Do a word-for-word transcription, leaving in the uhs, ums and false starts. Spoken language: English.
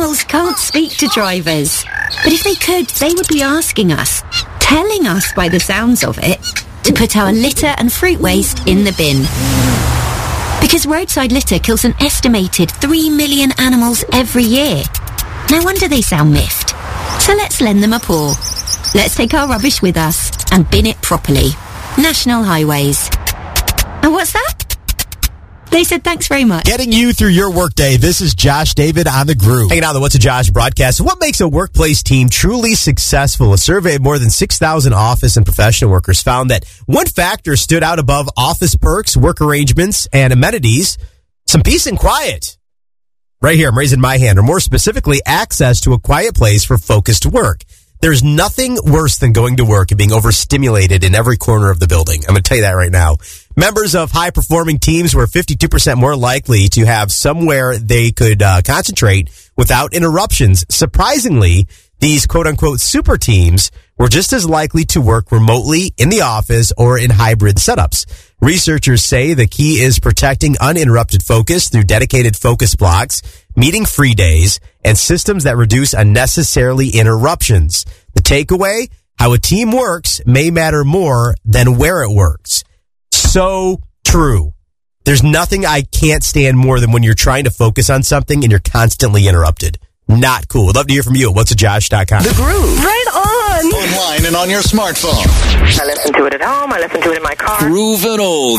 Animals can't speak to drivers. But if they could, they would be asking us, telling us by the sounds of it, to put our litter and fruit waste in the bin. Because roadside litter kills an estimated three million animals every year. No wonder they sound miffed. So let's lend them a paw. Let's take our rubbish with us and bin it properly. National Highways. And what's that? They said thanks very much. Getting you through your workday. This is Josh David on the Groove. Hanging out on the What's a Josh broadcast. What makes a workplace team truly successful? A survey of more than six thousand office and professional workers found that one factor stood out above office perks, work arrangements, and amenities. Some peace and quiet. Right here, I'm raising my hand. Or more specifically, access to a quiet place for focused work. There's nothing worse than going to work and being overstimulated in every corner of the building. I'm going to tell you that right now. Members of high-performing teams were fifty-two percent more likely to have somewhere they could uh, concentrate without interruptions. Surprisingly, these quote-unquote super teams were just as likely to work remotely in the office or in hybrid setups. Researchers say the key is protecting uninterrupted focus through dedicated focus blocks, meeting-free days, and systems that reduce unnecessarily interruptions. The takeaway, how a team works may matter more than where it works. So true. There's nothing I can't stand more than when you're trying to focus on something and you're constantly interrupted. Not cool. I'd love to hear from you at what's a josh dot com. The Groove. Right on. Online and on your smartphone. I listen to it at home. I listen to it in my car. Groove it old.